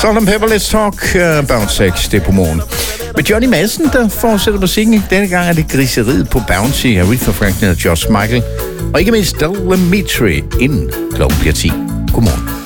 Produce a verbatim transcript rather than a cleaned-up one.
Salt and Pepper, Let's Talk uh, About Sex, det er på morgen. Med Johnny Madsen, der fortsætter musikken. Denne gang er det griseriet på Bouncy, Aretha Franklin og George Michael. Og ikke mindst Del Dimitri, inden klokken bliver ti. Godmorgen.